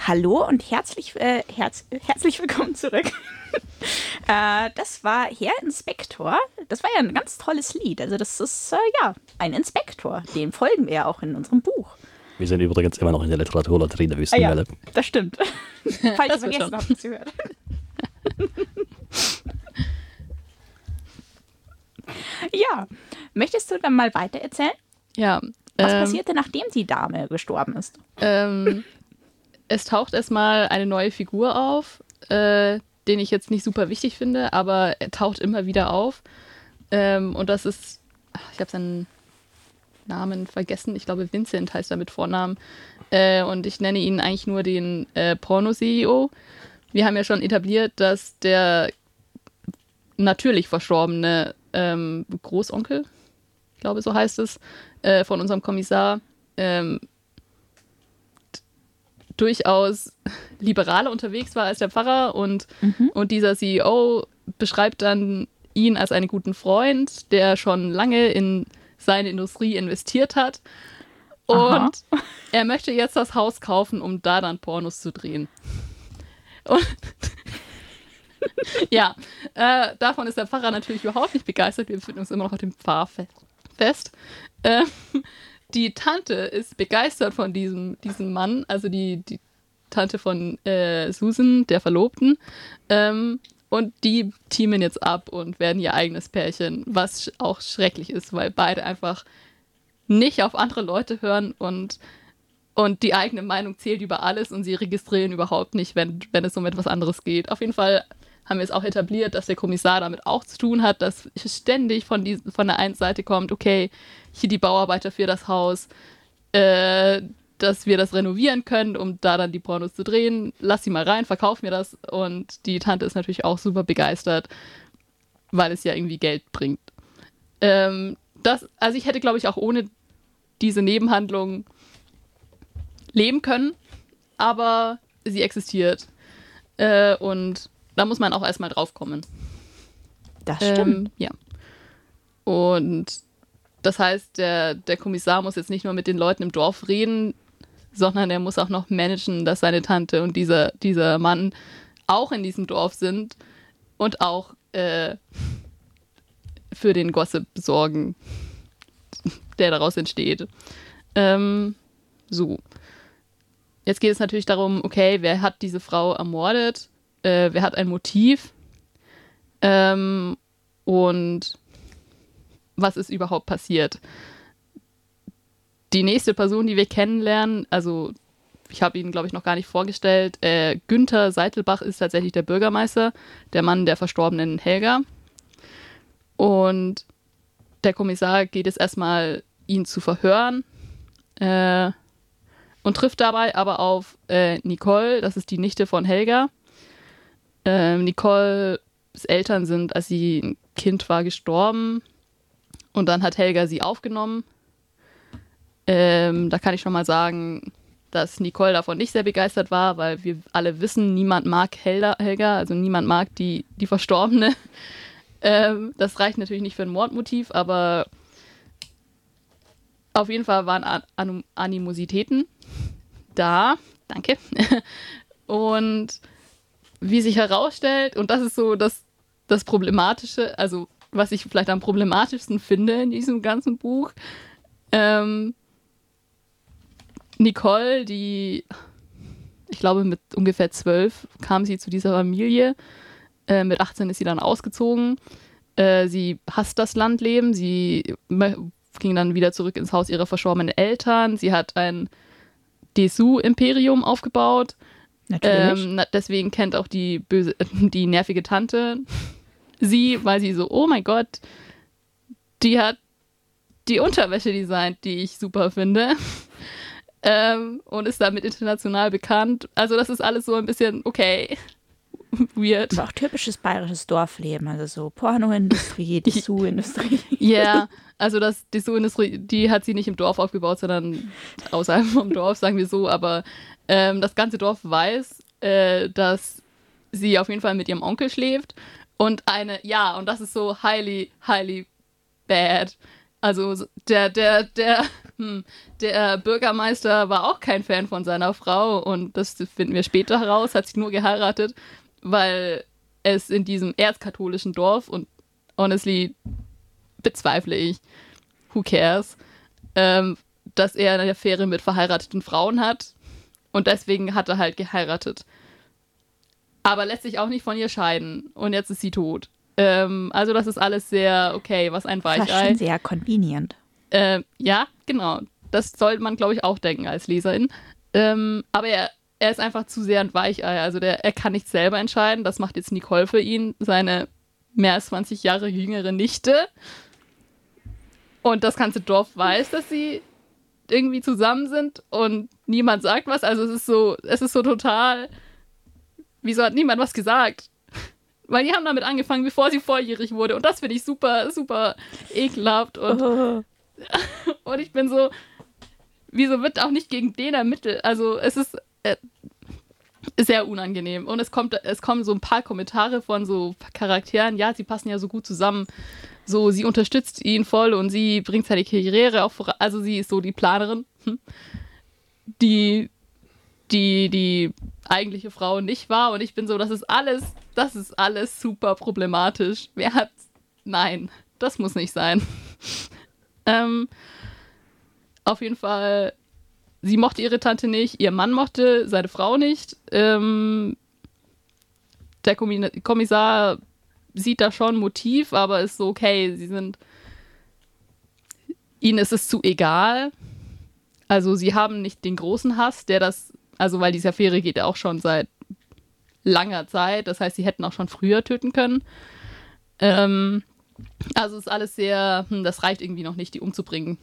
Hallo und herzlich willkommen zurück. Das war Herr Inspektor. Das war ja ein ganz tolles Lied. Also das ist ja ein Inspektor. Dem folgen wir ja auch in unserem Buch. Wir sind übrigens immer noch in der Literaturlotterie, wissen wir alle. Das stimmt. Falls Das ihr wird vergessen habt, zuhört. Ja, möchtest du dann mal weiter erzählen? Ja. Was passierte, nachdem die Dame gestorben ist? Es taucht erstmal eine neue Figur auf, den ich jetzt nicht super wichtig finde, aber er taucht immer wieder auf. Und das ist, ich habe seinen Namen vergessen, ich glaube Vincent heißt er mit Vornamen. Und ich nenne ihn eigentlich nur den Porno-CEO. Wir haben ja schon etabliert, dass der natürlich verstorbene Großonkel, ich glaube so heißt es, von unserem Kommissar, durchaus liberaler unterwegs war als der Pfarrer und dieser CEO beschreibt dann ihn als einen guten Freund, der schon lange in seine Industrie investiert hat und er möchte jetzt das Haus kaufen, um da dann Pornos zu drehen. Und ja, davon ist der Pfarrer natürlich überhaupt nicht begeistert. Wir befinden uns immer noch auf dem Pfarrfest. Die Tante ist begeistert von diesem Mann, also die Tante von Susan, der Verlobten. Und die teamen jetzt ab und werden ihr eigenes Pärchen, was auch schrecklich ist, weil beide einfach nicht auf andere Leute hören und die eigene Meinung zählt über alles und sie registrieren überhaupt nicht, wenn es um etwas anderes geht. Auf jeden Fall haben wir es auch etabliert, dass der Kommissar damit auch zu tun hat, dass ständig von der einen Seite kommt, okay, hier die Bauarbeiter für das Haus, dass wir das renovieren können, um da dann die Pornos zu drehen. Lass sie mal rein, verkauf mir das. Und die Tante ist natürlich auch super begeistert, weil es ja irgendwie Geld bringt. Also ich hätte, glaube ich, auch ohne diese Nebenhandlung leben können, aber sie existiert. Und da muss man auch erstmal drauf kommen. Das stimmt. Ja. Und das heißt, der Kommissar muss jetzt nicht nur mit den Leuten im Dorf reden, sondern er muss auch noch managen, dass seine Tante und dieser Mann auch in diesem Dorf sind und auch für den Gossip sorgen, der daraus entsteht. So. Jetzt geht es natürlich darum, okay, wer hat diese Frau ermordet? Wer hat ein Motiv? Und was ist überhaupt passiert? Die nächste Person, die wir kennenlernen, also ich habe ihn, glaube ich, noch gar nicht vorgestellt, Günther Seitelbach ist tatsächlich der Bürgermeister, der Mann der verstorbenen Helga. Und der Kommissar geht jetzt erstmal, ihn zu verhören und trifft dabei aber auf Nicole, das ist die Nichte von Helga. Nicoles Eltern sind, als sie ein Kind war, gestorben und dann hat Helga sie aufgenommen. Da kann ich schon mal sagen, dass Nicole davon nicht sehr begeistert war, weil wir alle wissen, niemand mag Helga, also niemand mag die Verstorbene. Das reicht natürlich nicht für ein Mordmotiv, aber auf jeden Fall waren Animositäten da. Danke. Und wie sich herausstellt, und das ist so das Problematische, also was ich vielleicht am problematischsten finde in diesem ganzen Buch, Nicole, ich glaube mit ungefähr 12 kam sie zu dieser Familie, mit 18 ist sie dann ausgezogen, sie hasst das Landleben, sie ging dann wieder zurück ins Haus ihrer verstorbenen Eltern, sie hat ein Dessous-Imperium aufgebaut. Natürlich. Deswegen kennt auch die nervige Tante sie, weil sie so, oh mein Gott, die hat die Unterwäsche designt, die ich super finde. Und ist damit international bekannt. Also das ist alles so ein bisschen, okay, weird. Aber auch typisches bayerisches Dorfleben, also so Pornoindustrie, Dessous-Industrie. Ja, yeah, also das Dessous-Industrie, die hat sie nicht im Dorf aufgebaut, sondern außerhalb vom Dorf, sagen wir so. Aber das ganze Dorf weiß, dass sie auf jeden Fall mit ihrem Onkel schläft. Und und das ist so highly, highly bad. Also der Bürgermeister war auch kein Fan von seiner Frau und das finden wir später heraus, hat sie nur geheiratet, weil es in diesem erzkatholischen Dorf und honestly bezweifle ich, who cares, dass er eine Affäre mit verheirateten Frauen hat und deswegen hat er halt geheiratet. Aber lässt sich auch nicht von ihr scheiden und jetzt ist sie tot. Also das ist alles sehr, okay, was ein Weichei. Das ist schon sehr convenient. Ja, genau. Das sollte man, glaube ich, auch denken als Leserin. Aber er ist einfach zu sehr ein Weichei. Also er kann nicht selber entscheiden. Das macht jetzt Nicole für ihn, seine mehr als 20 Jahre jüngere Nichte. Und das ganze Dorf weiß, dass sie irgendwie zusammen sind und niemand sagt was. Also es ist so total, wieso hat niemand was gesagt? Weil die haben damit angefangen, bevor sie volljährig wurde. Und das finde ich super, super ekelhaft. Und ich bin so, wieso wird auch nicht gegen den ermittelt? Also es ist sehr unangenehm. Und es kommen so ein paar Kommentare von so Charakteren. Ja, sie passen ja so gut zusammen. So, sie unterstützt ihn voll und sie bringt seine Karriere auch voran. Also sie ist so die Planerin, die eigentliche Frau nicht war. Und ich bin so, das ist alles super problematisch. Nein, das muss nicht sein. Auf jeden Fall, sie mochte ihre Tante nicht, ihr Mann mochte seine Frau nicht. Der Kommissar sieht da schon ein Motiv, aber ist so, okay, ihnen ist es zu egal. Also sie haben nicht den großen Hass, weil diese Affäre geht ja auch schon seit langer Zeit. Das heißt, sie hätten auch schon früher töten können. Also ist alles sehr, das reicht irgendwie noch nicht, die umzubringen.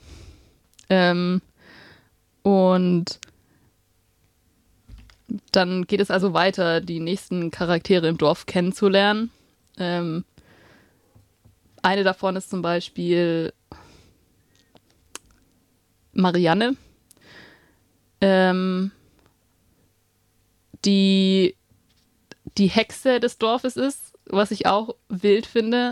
Und dann geht es also weiter, die nächsten Charaktere im Dorf kennenzulernen. Eine davon ist zum Beispiel Marianne, die Hexe des Dorfes ist, was ich auch wild finde.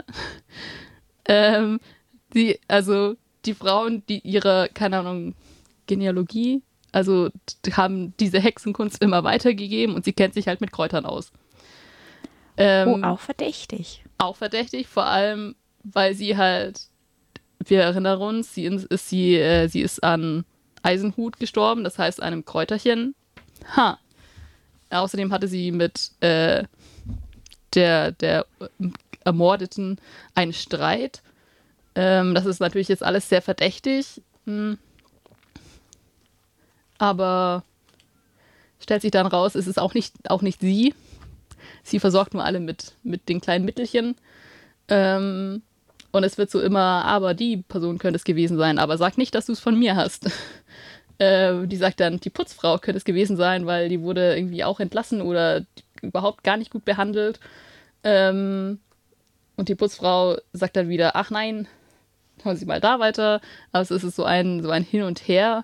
Die Frauen, die ihre, keine Ahnung, Genealogie, also haben diese Hexenkunst immer weitergegeben und sie kennt sich halt mit Kräutern aus. Auch verdächtig. Auch verdächtig, vor allem, weil sie halt, wir erinnern uns, sie ist an Eisenhut gestorben, das heißt einem Kräuterchen. Außerdem hatte sie mit der Ermordeten einen Streit. Das ist natürlich jetzt alles sehr verdächtig. Aber stellt sich dann raus, es ist auch nicht sie. Sie versorgt nur alle mit den kleinen Mittelchen. Und es wird so immer, aber die Person könnte es gewesen sein, aber sag nicht, dass du es von mir hast. Die sagt dann, die Putzfrau könnte es gewesen sein, weil die wurde irgendwie auch entlassen oder überhaupt gar nicht gut behandelt. Und die Putzfrau sagt dann wieder, ach nein, hören Sie mal da weiter. Also es ist so ein Hin und Her.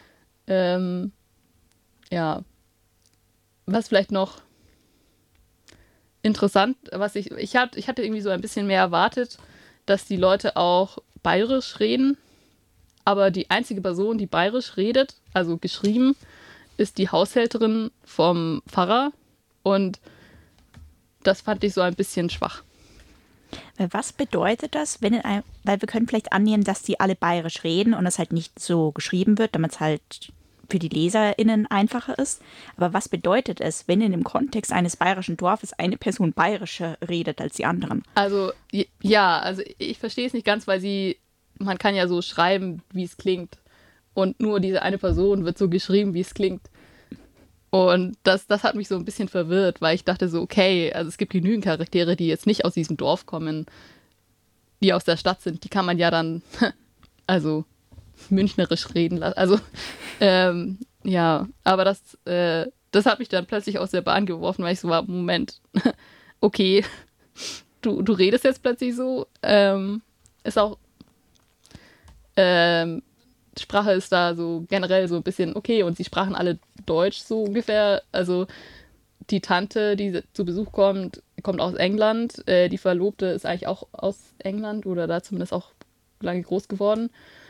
Ja. Was vielleicht noch interessant, ich hatte irgendwie so ein bisschen mehr erwartet, dass die Leute auch bayerisch reden. Aber die einzige Person, die bayerisch redet, also geschrieben, ist die Haushälterin vom Pfarrer. Und das fand ich so ein bisschen schwach. Was bedeutet das, weil wir können vielleicht annehmen, dass die alle bayerisch reden und es halt nicht so geschrieben wird, damit es halt für die LeserInnen einfacher ist. Aber was bedeutet es, wenn in dem Kontext eines bayerischen Dorfes eine Person bayerischer redet als die anderen? Also, ja, also ich verstehe es nicht ganz, weil man kann ja so schreiben, wie es klingt. Und nur diese eine Person wird so geschrieben, wie es klingt. Und das hat mich so ein bisschen verwirrt, weil ich dachte so, okay, also es gibt genügend Charaktere, die jetzt nicht aus diesem Dorf kommen, die aus der Stadt sind. Die kann man ja dann, also münchnerisch reden lassen. Also, ja, aber das hat mich dann plötzlich aus der Bahn geworfen, weil ich so war, Moment, okay, du redest jetzt plötzlich so. Ist auch, Sprache ist da so generell so ein bisschen okay und sie sprachen alle Deutsch so ungefähr. Also die Tante, die zu Besuch kommt aus England. Die Verlobte ist eigentlich auch aus England oder da zumindest auch lange groß geworden.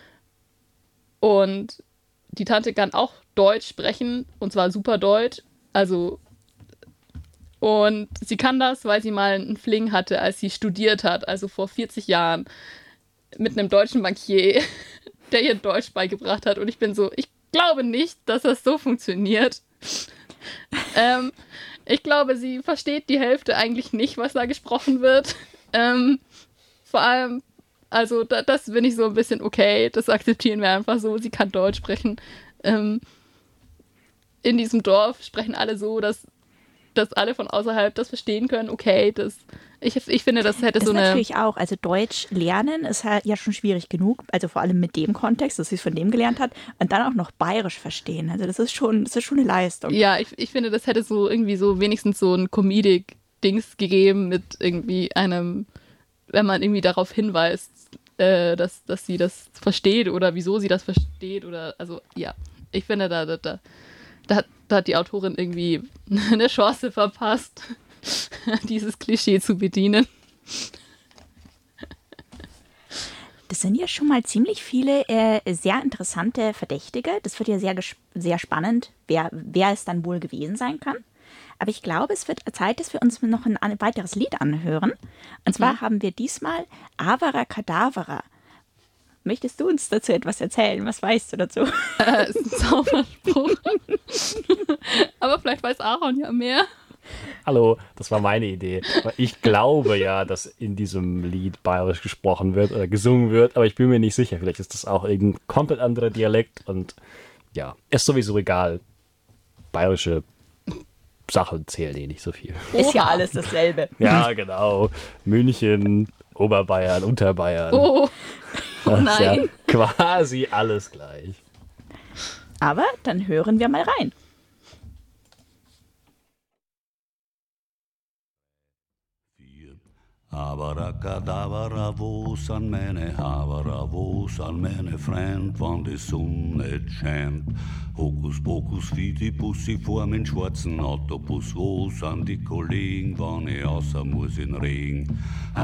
Und die Tante kann auch Deutsch sprechen, und zwar super Deutsch. Also, und sie kann das, weil sie mal einen Fling hatte, als sie studiert hat, also vor 40 Jahren, mit einem deutschen Bankier, der ihr Deutsch beigebracht hat. Und ich bin so, ich glaube nicht, dass das so funktioniert. Ich glaube, sie versteht die Hälfte eigentlich nicht, was da gesprochen wird. Vor allem, also das bin ich so ein bisschen okay, das akzeptieren wir einfach so, sie kann Deutsch sprechen. In diesem Dorf sprechen alle so, dass alle von außerhalb das verstehen können, okay, ich finde, das hätte das so eine... natürlich auch, also Deutsch lernen ist halt ja schon schwierig genug, also vor allem mit dem Kontext, dass sie es von dem gelernt hat und dann auch noch Bayerisch verstehen, also das ist schon eine Leistung. Ja, ich finde, das hätte so irgendwie so wenigstens so ein Comedic-Dings gegeben mit irgendwie einem, wenn man irgendwie darauf hinweist, dass sie das versteht oder wieso sie das versteht oder, also ja, ich finde, da hat die Autorin irgendwie eine Chance verpasst, dieses Klischee zu bedienen. Das sind ja schon mal ziemlich viele sehr interessante Verdächtige. Das wird ja sehr spannend, wer es dann wohl gewesen sein kann. Aber ich glaube, es wird Zeit, dass wir uns noch ein weiteres Lied anhören. Und zwar haben wir diesmal Avara Kadavra. Möchtest du uns dazu etwas erzählen? Was weißt du dazu? Ist ein Zauberspruch. Aber vielleicht weiß Aaron ja mehr. Hallo, das war meine Idee. Ich glaube ja, dass in diesem Lied bayerisch gesprochen wird oder gesungen wird, aber ich bin mir nicht sicher. Vielleicht ist das auch irgendein komplett anderer Dialekt und ja, ist sowieso egal. Bayerische Sachen zählen eh nicht so viel. Ist ja alles dasselbe. Ja, genau. München, Oberbayern, Unterbayern. Oh Das ist ja nein. quasi alles gleich. Aber dann hören wir mal rein. Abracadabra, wo sind meine Haberer, wo sind meine Freund, wann die Sonne scheint? Hokus pokus fidibus, ich fahr mit schwarzen Autobus, wo sind die Kollegen, wann ich außer muss in Regen?